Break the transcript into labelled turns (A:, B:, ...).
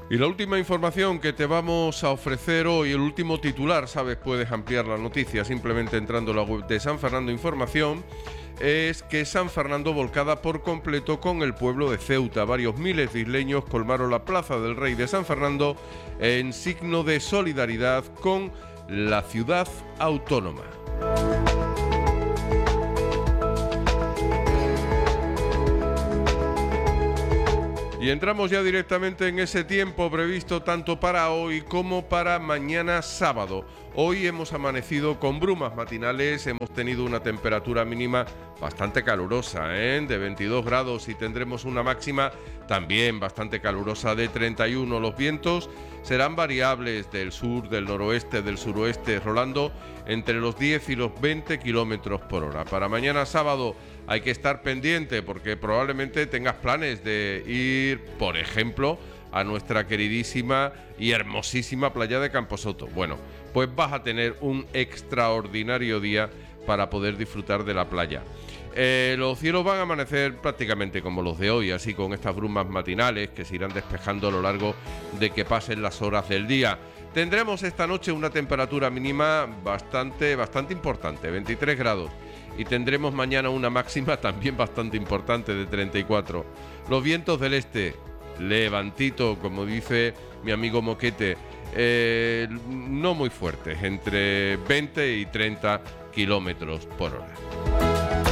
A: Y la última información que te vamos a ofrecer hoy, el último titular, sabes, puedes ampliar la noticia simplemente entrando a la web de San Fernando Información, es que San Fernando volcada por completo con el pueblo de Ceuta. Varios miles de isleños colmaron la Plaza del Rey de San Fernando en signo de solidaridad con la ciudad autónoma. Y entramos ya directamente en ese tiempo previsto tanto para hoy como para mañana sábado. Hoy hemos amanecido con brumas matinales, hemos tenido una temperatura mínima bastante calurosa, de 22 grados, y tendremos una máxima también bastante calurosa de 31. Los vientos serán variables del sur, del noroeste, del suroeste, rolando entre los 10 y los 20 kilómetros por hora. Para mañana sábado hay que estar pendiente porque probablemente tengas planes de ir, por ejemplo, a nuestra queridísima y hermosísima playa de Camposoto. Bueno, pues vas a tener un extraordinario día para poder disfrutar de la playa. Los cielos van a amanecer prácticamente como los de hoy, así con estas brumas matinales que se irán despejando a lo largo de que pasen las horas del día. Tendremos esta noche una temperatura mínima bastante importante, 23 grados. Y tendremos mañana una máxima también bastante importante de 34. Los vientos del este, levantito, como dice mi amigo Moquete, no muy fuertes, entre 20 y 30 kilómetros por hora.